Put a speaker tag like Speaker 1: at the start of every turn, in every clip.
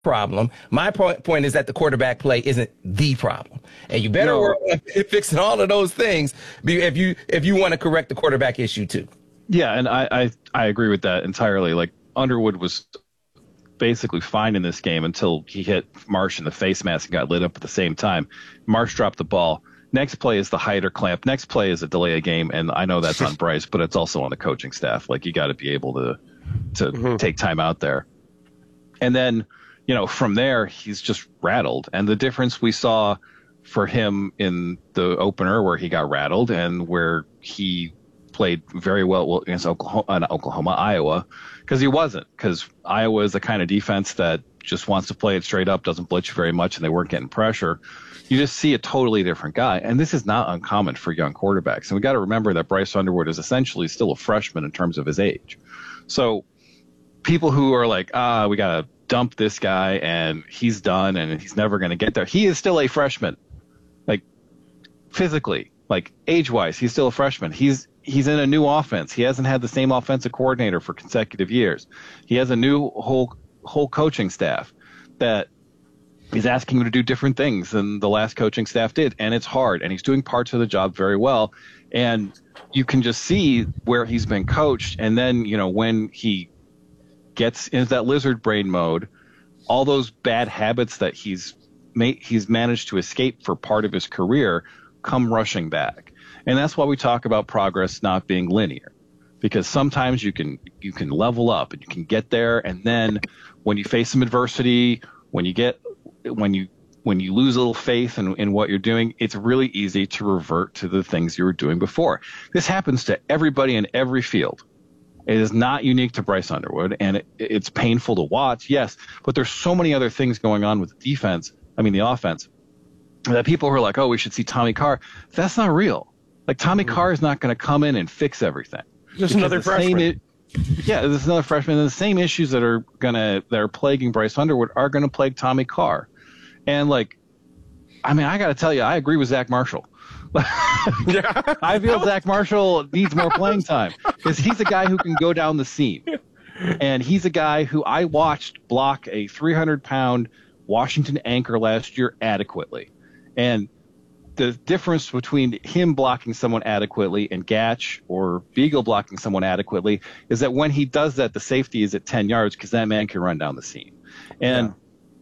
Speaker 1: problem. My point is that the quarterback play isn't the problem, and you better work on fixing all of those things if you want to correct the quarterback issue too.
Speaker 2: Yeah, and I agree with that entirely. Like Underwood was basically fine in this game until he hit Marsh in the face mask and got lit up at the same time. Marsh dropped the ball. Next play is the Hyder clamp. Next play is a delay of game, and I know that's on Bryce, but it's also on the coaching staff. Like you got to be able to take time out there, and then. From there, he's just rattled. And the difference we saw for him in the opener where he got rattled and where he played very well against Iowa, because he wasn't. Because Iowa is the kind of defense that just wants to play it straight up, doesn't blitz you very much, and they weren't getting pressure. You just see a totally different guy. And this is not uncommon for young quarterbacks. And we got to remember that Bryce Underwood is essentially still a freshman in terms of his age. So people who are like, we got to dump this guy and he's done and he's never going to get there. He is still a freshman, like physically, like age-wise, he's still a freshman. He's in a new offense. He hasn't had the same offensive coordinator for consecutive years. He has a new whole coaching staff that is asking him to do different things than the last coaching staff did, and it's hard. And he's doing parts of the job very well, and you can just see where he's been coached. And then when he gets into that lizard brain mode, all those bad habits that he's managed to escape for part of his career come rushing back. And that's why we talk about progress not being linear, because sometimes you can level up and you can get there, and then when you face some adversity, when you lose a little faith in what you're doing, it's really easy to revert to the things you were doing before. This happens to everybody in every field. It is not unique to Bryce Underwood, and it's painful to watch, yes, but there's so many other things going on with the offense, that people who are like, oh, we should see Tommy Carr. That's not real. Like, Tommy Carr is not going to come in and fix everything.
Speaker 3: Just another freshman.
Speaker 2: There's another freshman. And the same issues that are plaguing Bryce Underwood are going to plague Tommy Carr. And, I got to tell you, I agree with Zach Marshall. I feel Zach Marshall needs more playing time because he's a guy who can go down the seam. And he's a guy who I watched block a 300-pound Washington anchor last year adequately. And the difference between him blocking someone adequately and Gatch or Beagle blocking someone adequately is that when he does that, the safety is at 10 yards because that man can run down the seam. And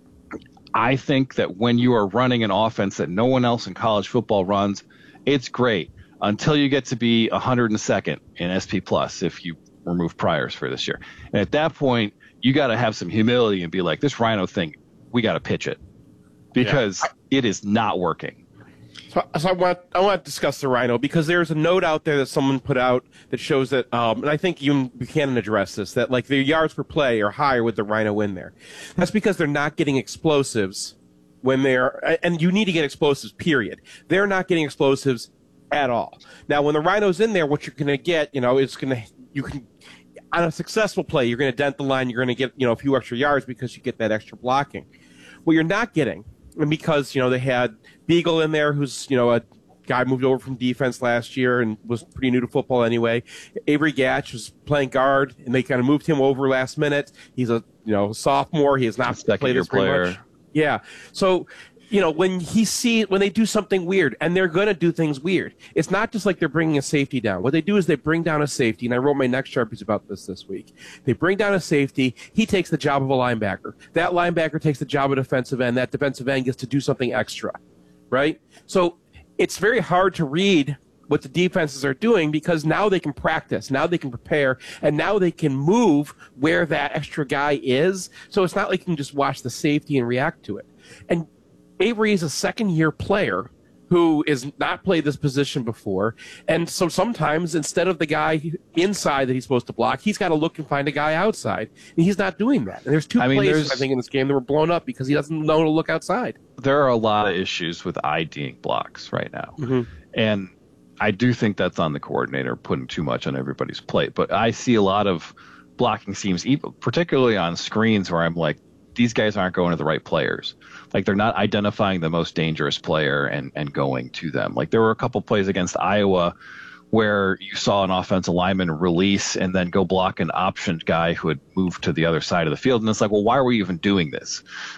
Speaker 2: I think that when you are running an offense that no one else in college football runs, it's great until you get to be 102nd in SP Plus if you remove priors for this year. And at that point, you got to have some humility and be like, this Rhino thing, we got to pitch it because it is not working.
Speaker 3: So I want to discuss the Rhino because there's a note out there that someone put out that shows that, and I think you and Buchanan addressed this, that their yards per play are higher with the Rhino in there. That's because they're not getting explosives when and you need to get explosives, period. They're not getting explosives at all. Now, when the Rhino's in there, what you're going to get, on a successful play, you're going to dent the line, you're going to get, a few extra yards because you get that extra blocking. What you're not getting, and because, they had Beagle in there, who's, a guy moved over from defense last year and was pretty new to football anyway. Avery Gatch was playing guard, and they kind of moved him over last minute. He's a, sophomore. He has not played this very much. Yeah. So, when they do something weird, and they're going to do things weird, it's not just like they're bringing a safety down. What they do is they bring down a safety, and I wrote my next Sharpies about this week. They bring down a safety. He takes the job of a linebacker. That linebacker takes the job of defensive end. That defensive end gets to do something extra, right? So it's very hard to read what the defenses are doing because now they can practice, now they can prepare, and now they can move where that extra guy is. So it's not like you can just watch the safety and react to it. And Avery is a second-year player who has not played this position before, and so sometimes instead of the guy inside that he's supposed to block, he's got to look and find a guy outside, and he's not doing that. And there's two plays, I think, in this game that were blown up because he doesn't know to look outside.
Speaker 2: There are a lot of issues with IDing blocks right now, and I do think that's on the coordinator putting too much on everybody's plate. But I see a lot of blocking schemes, particularly on screens, where I'm like, these guys aren't going to the right players. Like, they're not identifying the most dangerous player and going to them. Like, there were a couple plays against Iowa where you saw an offensive lineman release and then go block an optioned guy who had moved to the other side of the field. And it's like, well, why are we even doing this?